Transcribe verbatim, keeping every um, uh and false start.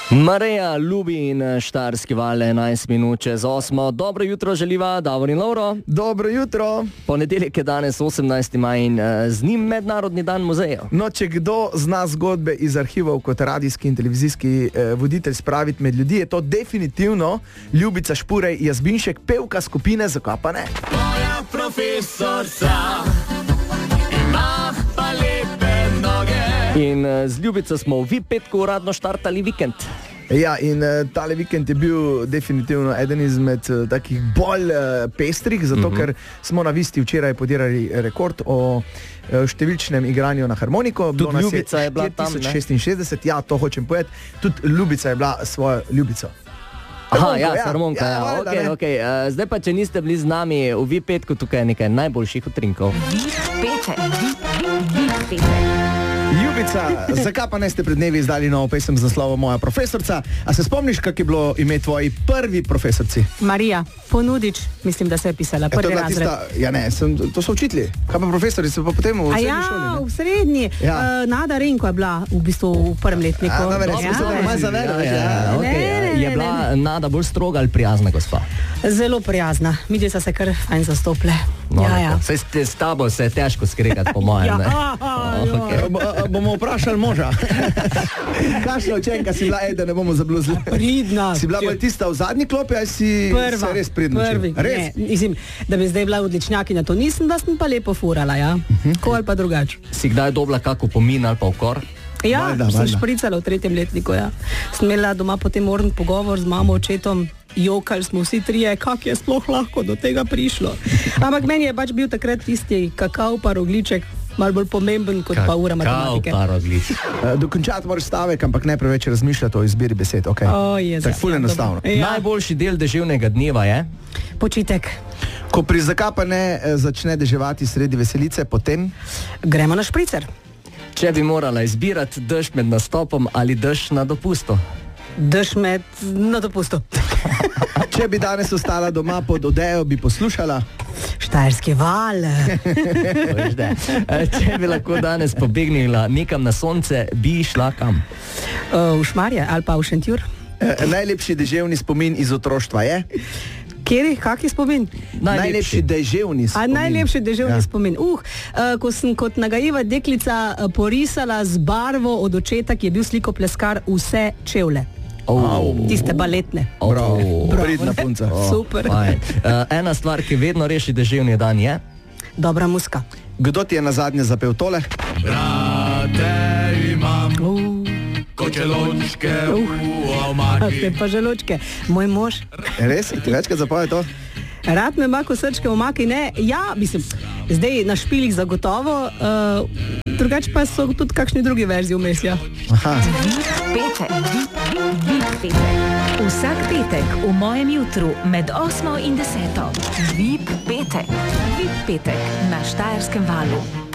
Mareja, Ljubi in Štajerski val, enajst minut čez osmo. Dobro jutro želiva Davor in Lovro. Dobro jutro. Ponedeljek je danes osemnajsti maj in uh, z njim Mednarodni dan muzejev. No, če kdo zna zgodbe iz arhivov kot radijski in televizijski eh, voditelj spraviti med ljudi, je to definitivno Ljubica Špurej Jazbinšek, pevka skupine Zakopane. Moja profesorca ima pa lepe noge. In uh, z Ljubico smo v V I P petku uradno štartali vikend. Ja, in uh, tale vikend je bil definitivno eden izmed uh, takih bolj uh, pestrih, zato uh-huh. ker smo na Visti včeraj podirali rekord o uh, številčnem igranju na harmoniko. Tudi Ljubica je, je bila tam, štiri tisoč šestinšestdeset, ja, to hočem povedati. Tudi Ljubica je bila svojo Ljubico. Aha, ja, ja, harmonka, ja. ja, ja. Okay, okay. Uh, zdaj pa, če niste bili z nami v V I P petku, tukaj je nekaj najboljših utrinkov. Ljubica, zakaj pa ne ste pred dnevi izdali novo pesem z naslovom Moja profesorca? A se spomniš, kak je bilo ime tvoji prvi profesorci? Marija Ponudič, mislim, da se je pisala prvi ja, razred. Tista, ja ne, sem, to so učitelji. Kaj pa profesori, se pa potem v srednji ja, šoli? Ne? v srednji. Ja. Uh, Nada Renko je bila v bistvu v prvem letniku. Ja, no, verjetno, ja. sem se malo zavedal. Ja, ja, ja, okay. Ne, ne, ne, je bila Nada bolj stroga ali prijazna gospa? Zelo prijazna. Midje so se kar fajn zastople. No, ja, ja. Saj ste s tabo se je težko skregati, po mojem. Ja, Ne? ja. Okay. Bo, bomo vprašali moža. Kakšna učenka si bila, ej, da ne bomo zabluzili? Pridna. Si bila bolj tista v zadnji klopi, ali si Prva, se res pridna? prvi. Res? Ne, mislim, da bi zdaj bila odličnjakinja, to nisem, da sem pa lepo furala, ja. Uh-huh. Ko ali pa drugače. Si kdaj dobila kako pomin ali pa ukor? Ja, Valjda, sem valjda. špricala v tretjem letniku, ja. Sem imela doma potem moren pogovor z mamo, očetom, jokali smo vsi trije, kak je sploh lahko do tega prišlo. Ampak meni je pač bil takrat tisti kakav pa rogliček malo bolj pomemben kot pa ura matematike. Kao paroglič. Uh, dokončati moraš stavek, ampak ne preveč razmišljati o izbiri besed, ok? O, Jezus, tako ful ja, enostavno. dobro. Ja. Najboljši del deževnega dneva je? Počitek. Ko pri Zakapane eh, začne deževati sredi veselice, potem Gremo na špricer. Če bi morala izbirati dež med nastopom ali dež na dopustu? Dež med na dopustu. če bi danes ostala doma pod odejo, bi poslušala Štajerski val. Če bi lahko danes pobegnila nekam na sonce, bi šla kam? V Šmarje ali pa v Šentjur. eh, najlepši deževni spomin iz otroštva je Kjeri, kaki spomin? Najlepši, najlepši deževni A spomin. najlepši deževni Ja. spomin. Uh, uh, ko sem kot nagajiva deklica uh, porisala z barvo od očeta, ki je bil slikopleskar, vse čevlje. Oh. Tiste baletne. Oh. Bravo, Bravo, pridna ne? punca. Oh. Super. Uh, ena stvar, ki vedno reši deževni dan je? Dobra muska. Kdo ti je nazadnje zapel tole? Rade imam Uh, kočeločke v te omaki. pa želočke. Moj mož. Res? Ti večkrat zapoje to? Rad me ima, ko srčke v omaki, ne? Ja, mislim, zdaj na špilih zagotovo, uh, drugače pa so tudi kakšni drugi verziji vmes, ja. Aha. Petek. Vsak petek v mojem jutru med osmo in deseto. V I P petek. V I P petek na Štajerskem valu.